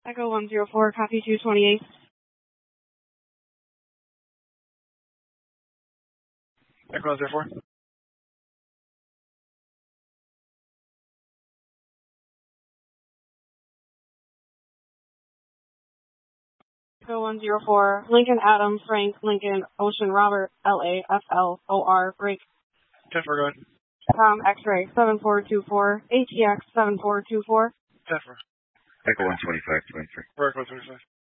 Echo 104, copy 228. Echo 104. Echo 104, Lincoln Adam Frank Lincoln Ocean Robert LAFLOR break. 10-4, go ahead. Tom X-ray 7424, ATX 7424. 10-4. Echo 125, 23. Echo 125.